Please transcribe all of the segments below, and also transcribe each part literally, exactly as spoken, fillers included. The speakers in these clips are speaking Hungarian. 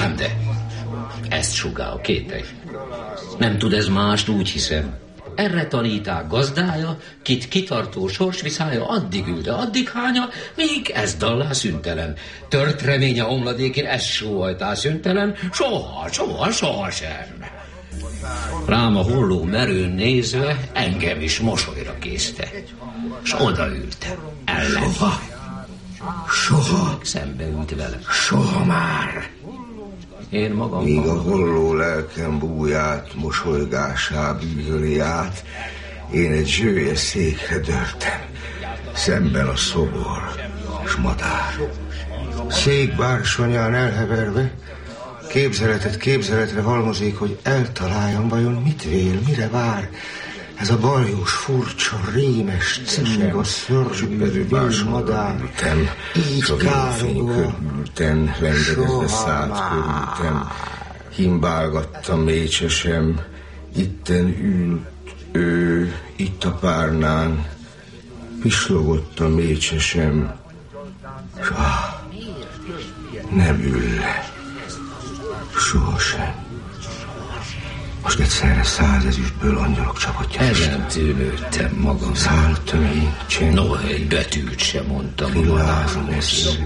Ám de, ezt sugál a kételj. Nem tud ez mást, úgy hiszem. Erre taníták gazdája, kit kitartó sorsviszája, addig ülte, addig hánya, míg ez dallá szüntelen. Tört reménye omladékén, ez sóhajtá szüntelen, soha, soha, soha sem. Rám a holló merőn nézve, engem is mosolyra készte. S odaültem, ellen. Soha, soha, szembe ült vele. Soha már. Én magam míg magam. a holló lelkem búját, mosolygásá bűvöli át, én egy zsője székre dörtem, szemben a szobor s madár. Szék bársonyán elheverve, képzeletet képzeletre halmozik, hogy eltaláljam, vajon mit vél, mire vár. Ez a baljós, furcsa, rémes, cinga, szörnyű, vils madár, így károgó, vendegezve szállt körültem, himbálgattam mécsesem, itten ült ő, itt a párnán, pislogott a mécsesem, s ah, nem ül le, sohasem. Most egyszerre százezüstből angyalok csapatja. Ezen tűnődtem magam. Szálltam én csend. No, egy betűt sem mondtam. Villázom ezt.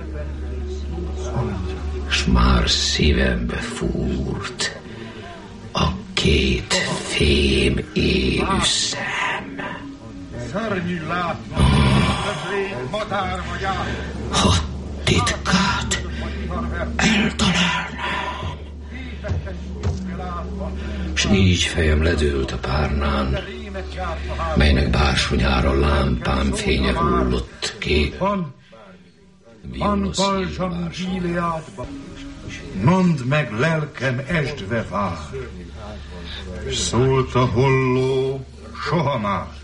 S már szívembe fúrt a két fém élő szem. Szörnyű látni, közlény, madár vagy át. Ha titkát eltalálnám. S így fejem ledőlt a párnán, melynek bársonyára lámpám fénye hullott ki. Van, van balzsam Gileádban, mondd meg lelkem esdve vár. S szólt a holló, soha más.